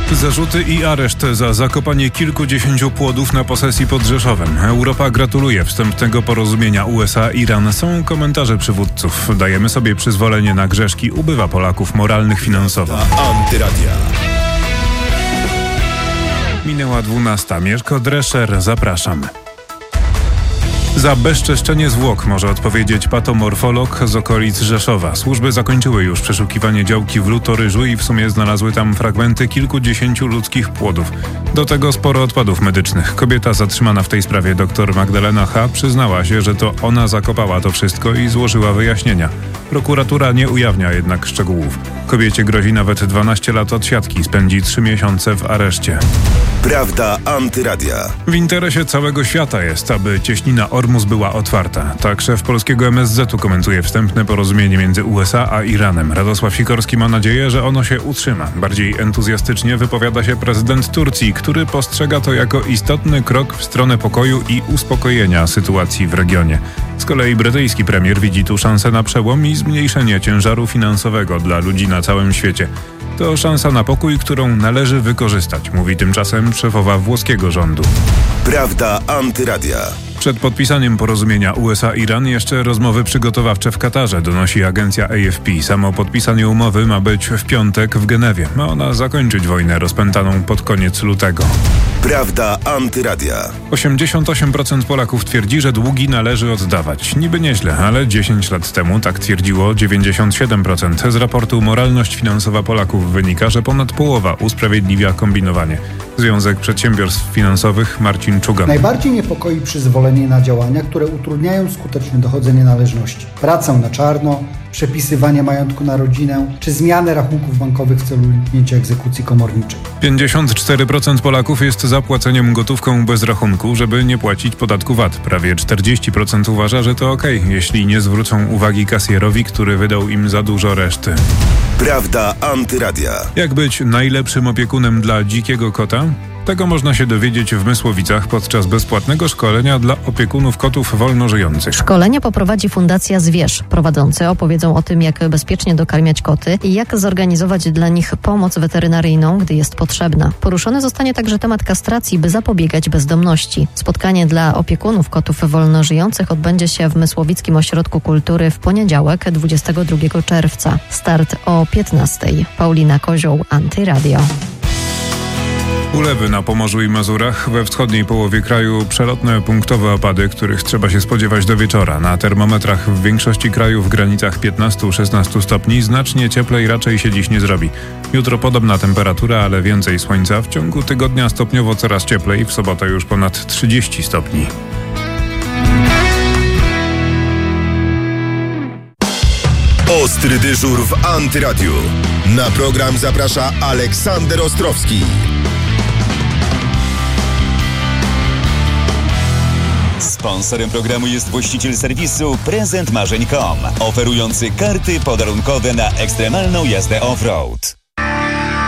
Zarzuty i areszt za zakopanie kilkudziesięciu płodów na posesji pod Rzeszowem. Europa gratuluje wstępnego porozumienia USA-Iran. Są komentarze przywódców. Dajemy sobie przyzwolenie na grzeszki. Ubywa Polaków moralnych finansowo. Antyradia. Minęła 12. Mieszko Drescher, zapraszam. Za bezczeszczenie zwłok może odpowiedzieć patomorfolog z okolic Rzeszowa. Służby zakończyły już przeszukiwanie działki w Lutoryżu i w sumie znalazły tam fragmenty kilkudziesięciu ludzkich płodów. Do tego sporo odpadów medycznych. Kobieta zatrzymana w tej sprawie, dr Magdalena H., przyznała się, że to ona zakopała to wszystko i złożyła wyjaśnienia. Prokuratura nie ujawnia jednak szczegółów. Kobiecie grozi nawet 12 lat odsiadki, spędzi 3 miesiące w areszcie. Prawda Antyradia. W interesie całego świata jest, aby cieśnina Ormus była otwarta. Tak szef polskiego MSZ-u komentuje wstępne porozumienie między USA a Iranem. Radosław Sikorski ma nadzieję, że ono się utrzyma. Bardziej entuzjastycznie wypowiada się prezydent Turcji, który postrzega to jako istotny krok w stronę pokoju i uspokojenia sytuacji w regionie. Z kolei brytyjski premier widzi tu szansę na przełom i zmniejszenie ciężaru finansowego dla ludzi na całym świecie. To szansa na pokój, którą należy wykorzystać, mówi tymczasem szefowa włoskiego rządu. Prawda Antyradia. Przed podpisaniem porozumienia USA-Iran jeszcze rozmowy przygotowawcze w Katarze, donosi agencja AFP. Samo podpisanie umowy ma być w piątek w Genewie. Ma ona zakończyć wojnę rozpętaną pod koniec lutego. Prawda Antyradia. 88% Polaków twierdzi, że długi należy oddawać. Niby nieźle, ale 10 lat temu tak twierdziło 97%. Z raportu Moralność finansowa Polaków wynika, że ponad połowa usprawiedliwia kombinowanie. Związek Przedsiębiorstw Finansowych Marcin Czugan. Najbardziej niepokoi przyzwolenie na działania, które utrudniają skuteczne dochodzenie należności. Pracę na czarno, przepisywanie majątku na rodzinę, czy zmianę rachunków bankowych w celu uniknięcia egzekucji komorniczej. 54% Polaków jest za płaceniem gotówką bez rachunku, żeby nie płacić podatku VAT. Prawie 40% uważa, że to okej, jeśli nie zwrócą uwagi kasjerowi, który wydał im za dużo reszty. Prawda Antyradia. Jak być najlepszym opiekunem dla dzikiego kota? Tego można się dowiedzieć w Mysłowicach podczas bezpłatnego szkolenia dla opiekunów kotów wolnożyjących. Szkolenie poprowadzi Fundacja Zwierz. Prowadzący opowiedzą o tym, jak bezpiecznie dokarmiać koty i jak zorganizować dla nich pomoc weterynaryjną, gdy jest potrzebna. Poruszony zostanie także temat kastracji, by zapobiegać bezdomności. Spotkanie dla opiekunów kotów wolnożyjących odbędzie się w Mysłowickim Ośrodku Kultury w poniedziałek, 22 czerwca. Start o 15:00. Paulina Kozioł, Antyradio. Ulewy na Pomorzu i Mazurach. We wschodniej połowie kraju przelotne punktowe opady, których trzeba się spodziewać do wieczora. Na termometrach w większości kraju w granicach 15-16 stopni. Znacznie cieplej raczej się dziś nie zrobi. Jutro podobna temperatura, ale więcej słońca. W ciągu tygodnia stopniowo coraz cieplej. W sobotę już ponad 30 stopni. Ostry dyżur w Antyradiu. Na program zaprasza Aleksander Ostrowski. Sponsorem programu jest właściciel serwisu prezentmarzeń.com, oferujący karty podarunkowe na ekstremalną jazdę off-road.